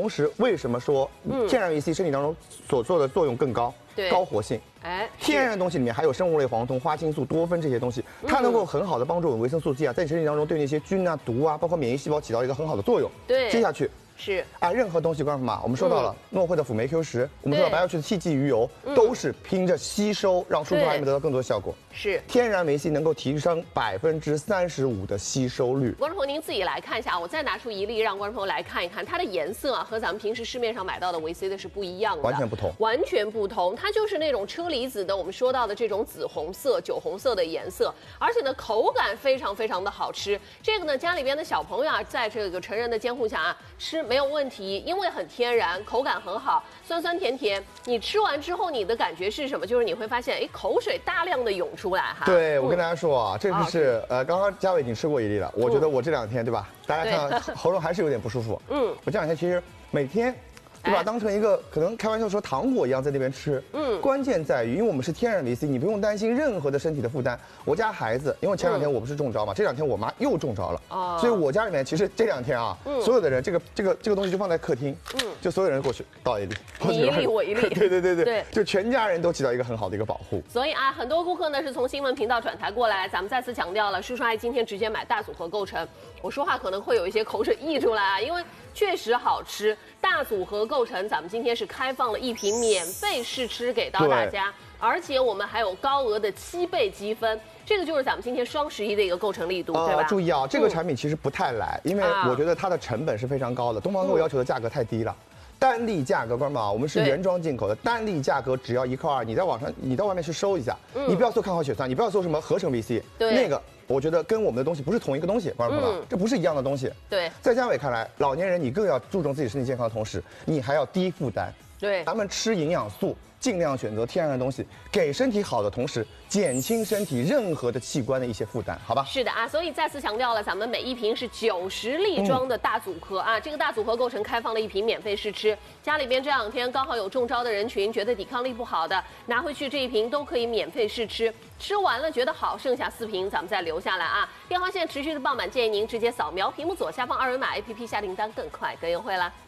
同时，为什么说天然维 C 身体当中所做的作用更高？高活性。 哎， 天然的东西里面还有生物类黄酮、花青素、多酚这些东西，它能够很好的帮助我们维生素 G 啊，在你身体当中对那些菌啊、毒啊，包括免疫细胞起到一个很好的作用。 对， 接下去。 是啊，任何东西，观众朋友们，我们说到了诺慧的辅酶 Q10，我们说到白药区的 TG 鱼油，都是拼着吸收，让输出癌得到更多效果。 是天然维 C 能够提升35%的吸收率。 观众朋友，您自己来看一下，我再拿出一粒让观众朋友来看一看，它的颜色啊，和咱们平时市面上买到的维 C 的是不一样的， 完全不同， 完全不同。它就是那种车厘子的，我们说到的这种紫红色、酒红色的颜色，而且呢，口感非常非常的好吃。这个呢，家里边的小朋友啊，在这个成人的监护下啊，吃没有问题。因为很天然，口感很好，酸酸甜甜。你吃完之后，你的感觉是什么？就是你会发现，哎，口水大量的涌出来哈。 对，我跟大家说啊，这个是刚刚嘉伟已经吃过一粒了。我觉得我这2天对吧，大家看到喉咙还是有点不舒服。我这2天其实每天。对吧？当成一个可能开玩笑说糖果一样在那边吃。关键在于，因为我们是天然维 C， 你不用担心任何的身体的负担。我家孩子，因为前2天我不是中招嘛，这2天我妈又中招了。所以我家里面其实这2天啊，所有的人这个东西就放在客厅，就所有人过去倒一粒， 你一粒我一粒。 对，就全家人都起到一个很好的一个保护。 所以啊，很多顾客呢是从新闻频道转台过来，咱们再次强调了，叔叔阿姨今天直接买大组合构成。我说话可能会有一些口水溢出来啊，因为确实好吃。大组合构成，咱们今天是开放了1瓶免费试吃给到大家，而且我们还有高额的7倍积分，这个就是咱们今天双11的一个构成力度，对吧？ 注意啊，这个产品其实不太来，因为我觉得它的成本是非常高的，东方给我要求的价格太低了。单粒价格，观众们，我们是原装进口的，单粒价格只要1块2，你在网上，你到外面去搜一下，你不要搜看好血栓，你不要搜什么合成 VC， 那个我觉得跟我们的东西不是同一个东西，观众朋友们，这不是一样的东西。 对， 在嘉伟看来，老年人你更要注重自己身体健康的同时，你还要低负担。 对， 咱们吃营养素，尽量选择天然的东西，给身体好的同时，减轻身体任何的器官的一些负担，好吧？ 是的啊，所以再次强调了，咱们每1瓶是90粒装的大组合啊，这个大组合构成开放了1瓶免费试吃，家里边这2天刚好有中招的人群，觉得抵抗力不好的，拿回去这1瓶都可以免费试吃，吃完了觉得好，剩下4瓶咱们再留下来啊。电话线持续的爆满，建议您直接扫描屏幕左下方2维码 APP 下订单，更快更优惠啦。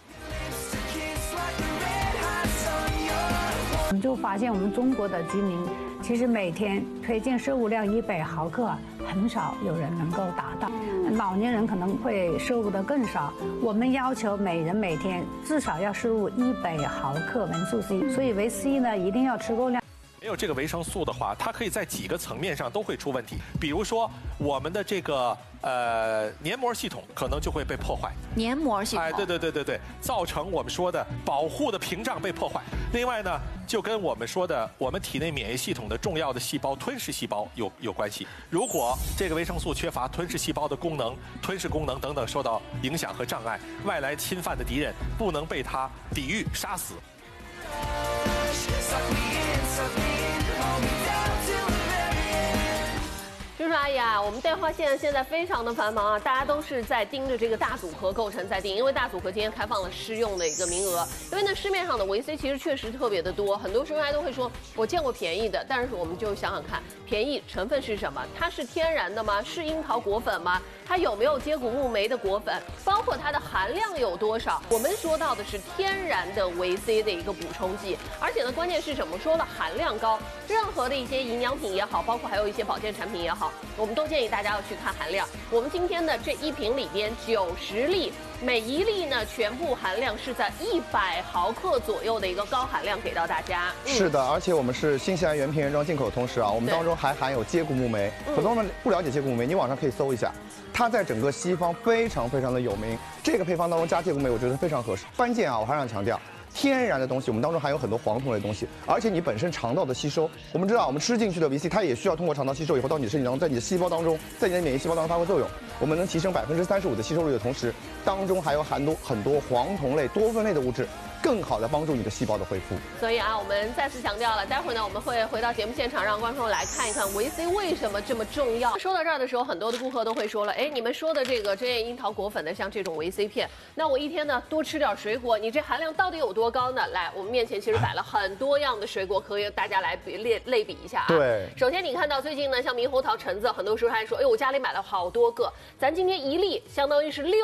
我们就发现，我们中国的居民其实每天推荐摄入量100毫克，很少有人能够达到。老年人可能会摄入的更少。我们要求每人每天至少要摄入100毫克维生素 C， 所以维 C 呢一定要吃够量。 没有这个维生素的话，它可以在几个层面上都会出问题。比如说，我们的这个黏膜系统可能就会被破坏。 黏膜系统， 哎，对，造成我们说的保护的屏障被破坏。另外呢，就跟我们说的我们体内免疫系统的重要的细胞吞噬细胞有关系。如果这个维生素缺乏吞噬细胞的功能、吞噬功能等等受到影响和障碍，外来侵犯的敌人不能被它抵御杀死。 叔叔阿姨啊，我们电话线现在非常的繁忙啊，大家都是在盯着这个大组合构成在订，因为大组合今天开放了试用的一个名额。因为呢，市面上的维 C 其实确实特别的多，很多叔叔阿姨都会说，我见过便宜的，但是我们就想想看，便宜成分是什么？它是天然的吗？是樱桃果粉吗？它有没有接骨木莓的果粉？包括它的含量有多少？我们说到的是天然的维 C 的一个补充剂，而且呢，关键是什么？说了含量高，任何的一些营养品也好，包括还有一些保健产品也好。我们都建议大家要去看含量。我们今天的这1瓶里边90粒，每1粒呢全部含量是在100毫克左右的一个高含量给到大家。 是的，而且我们是新西兰原瓶原装进口的同时啊，我们当中还含有接骨木莓。很多人不了解接骨木莓，你网上可以搜一下，它在整个西方非常非常的有名。这个配方当中加接骨木莓，我觉得非常合适。关键啊，我还想强调。天然的东西，我们当中含有很多黄酮类的东西，而且你本身肠道的吸收，我们知道我们吃进去的维 C， 它也需要通过肠道吸收以后到你的身体当中，在你的细胞当中，在你的免疫细胞当中发挥作用。我们能提升35%的吸收率的同时，当中还有很多黄酮类、多酚类的物质，更好的帮助你的细胞的恢复。 所以啊，我们再次强调了，待会儿呢我们会回到节目现场，让观众来看一看维 C 为什么这么重要。说到这儿的时候，很多的顾客都会说了，哎，你们说的这个针叶樱桃果粉的像这种维 C 片，那我一天呢多吃点水果，你这含量到底有多高呢？来，我们面前其实摆了很多样的水果，可以大家来类比一下啊。 对， 首先你看到最近呢，像猕猴桃、橙子，很多时候还说，哎，我家里买了好多个，咱今天1粒相当于是6个猕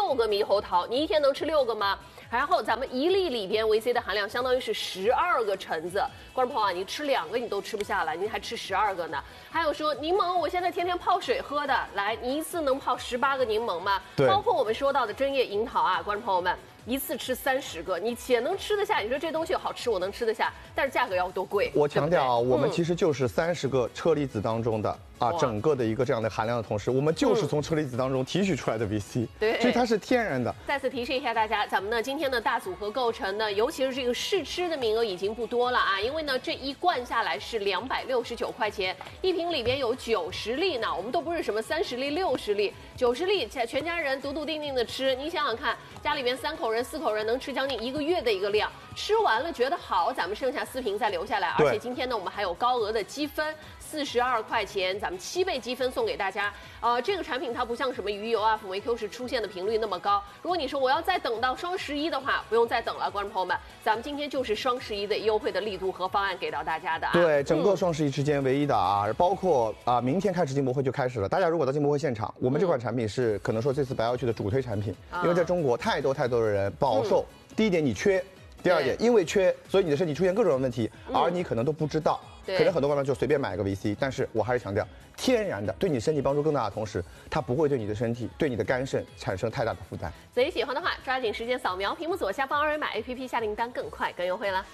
猕桃，你一天能吃6个吗？然后咱们1粒里边维 C 的含量相当于是12个橙子，观众朋友啊，你吃2个你都吃不下来，你还吃12个呢。还有说柠檬，我现在天天泡水喝的，来，你一次能泡18个柠檬吗？ 对， 包括我们说到的针叶樱桃啊，观众朋友们。一次吃30个，你且能吃得下。你说这东西好吃，我能吃得下，但是价格要多贵？ 我强调啊，我们其实就是30个车厘子当中的整个的一个这样的含量的同时，我们就是从车厘子当中提取出来的 VC， 对， 所以它是天然的。 再次提示一下大家，咱们呢今天的大组合构成呢，尤其是这个试吃的名额已经不多了啊，因为呢这一罐下来是269块钱，一瓶里边有90粒呢，我们都不是什么30粒、60粒，90粒，全家人笃笃定定的吃，你想想看，家里边3口人、4口人能吃将近1个月的一个量，吃完了觉得好，咱们剩下4瓶再留下来，而且今天呢我们还有高额的积分。42块钱，咱们7倍积分送给大家。这个产品它不像什么鱼油啊、辅酶 Q 是出现的频率那么高。如果你说我要再等到双11的话，不用再等了，观众朋友们，咱们今天就是双11的优惠的力度和方案给到大家的啊。 对，整个双11之间唯一的啊，包括明天开始进博会就开始了。大家如果到进博会现场，我们这款产品是可能说这次白药区的主推产品，因为在中国太多的人饱受。第一点你缺，第二点因为缺，所以你的身体出现各种问题，而你可能都不知道。可能很多观众就随便买个 VC， 但是我还是强调，天然的对你身体帮助更大的同时，它不会对你的身体、对你的肝肾产生太大的负担。 所以喜欢的话，抓紧时间扫描屏幕左下方2维码 APP 下订单，更快更优惠了。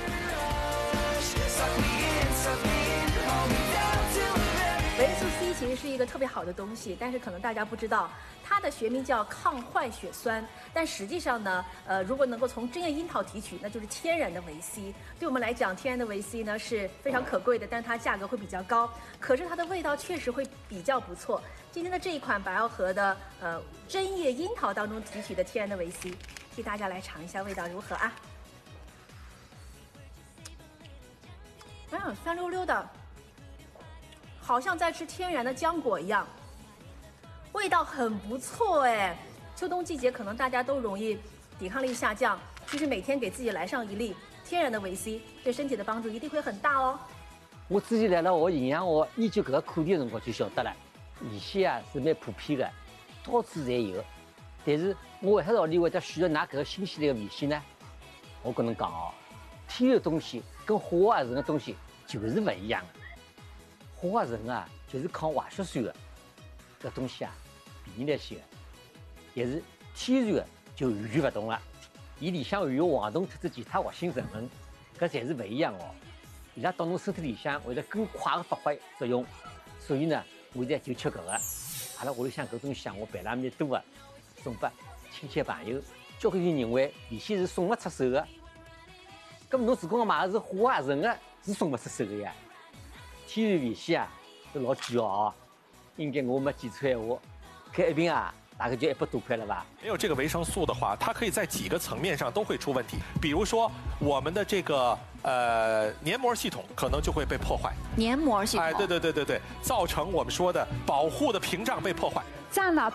维生素 C 其实是一个特别好的东西，但是可能大家不知道，它的学名叫抗坏血酸。但实际上呢，如果能够从针叶樱桃提取，那就是天然的维 C。对我们来讲，天然的维 C 呢是非常可贵的，但是它价格会比较高。可是它的味道确实会比较不错。今天的这一款百药和的针叶樱桃当中提取的天然的维 C， 替大家来尝一下味道如何啊？酸溜溜的。好像在吃天然的浆果一样，味道很不错哎。秋冬季节可能大家都容易抵抗力下降，其实每天给自己来上1粒天然的维 C， 对身体的帮助一定会很大哦。 我之前来了学营养学研究搿个课题的辰光就晓得了，维 C 啊是蛮普遍的，到处侪有。但是我为啥道理会得选择拿搿个新鲜的维 C 呢？我跟侬讲哦，天然的东西跟化合成的东西就是不一样的。化合成啊，就是抗坏血酸的，搿东西啊，便宜来些的。但是天然的就完全不同了，伊里向含有黄酮特质其他活性成分，搿侪是不一样哦。伊拉到侬身体里向会得更快的发挥作用，所以呢，我现在就吃搿个。阿拉屋里向搿东西啊，我备了蛮多的，送拨亲戚朋友。交关人认为维 C是送勿出手的，搿么侬如果买的是化合成的，是送勿出手的呀。天然维 C 啊，是老贵哦，应该我没记错闲话，搿一瓶啊，大概就100多块了吧。 没有这个维生素的话，它可以在几个层面上都会出问题，比如说我们的这个黏膜系统可能就会被破坏。 黏膜系统， 对，造成我们说的保护的屏障被破坏， 占了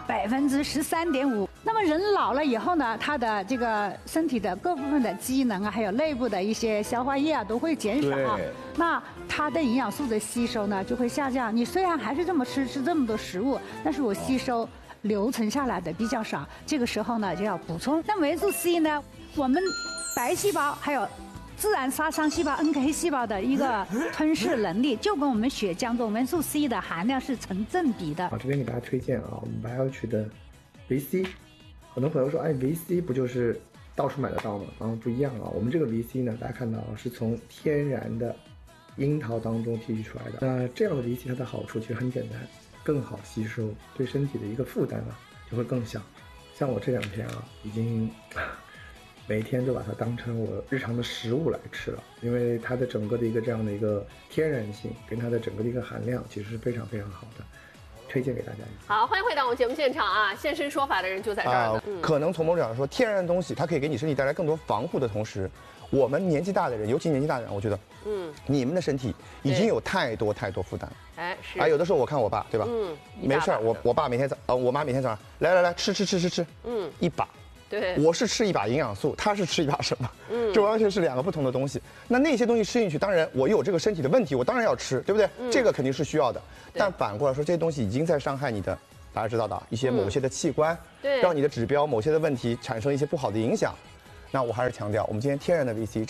13.5%。那么人老了以后呢，他的这个身体的各部分的机能啊，还有内部的一些消化液啊，都会减少。那它的营养素的吸收呢，就会下降。你虽然还是这么吃这么多食物，但是我吸收留存下来的比较少。这个时候呢，就要补充。那维素 C 呢，我们白细胞还有自然杀伤细胞 NK 细胞的一个吞噬能力，就跟我们血浆中维素 C 的含量是成正比的。 这边给大家推荐啊，我们白药区的维 C。很多朋友说，哎，维 C 不就是到处买得到吗？不一样啊，我们这个维 C 呢，大家看到是从天然的樱桃当中提取出来的。那这样的维 C 它的好处其实很简单，更好吸收，对身体的一个负担啊就会更小。像我这2天啊，已经每天都把它当成我日常的食物来吃了，因为它的整个的一个这样的一个天然性跟它的整个的一个含量其实是非常非常好的。推荐给大家。 好，欢迎回到我们节目现场啊！现身说法的人就在这儿呢。 可能从某种角度说，天然的东西它可以给你身体带来更多防护的同时，我们年纪大的人，尤其年纪大的人，我觉得，你们的身体已经有太多负担。 哎，是。 有的时候我看我爸，对吧？没事儿，我爸每天我妈每天早上来吃，一把。对，我是吃一把营养素，他是吃一把什么？这完全是2个不同的东西。那些东西吃进去，当然我有这个身体的问题，我当然要吃，对不对？这个肯定是需要的。但反过来说，这些东西已经在伤害你的大家知道的一些某些的器官， 对， 让你的指标某些的问题产生一些不好的影响。那我还是强调，我们今天天然的 VC。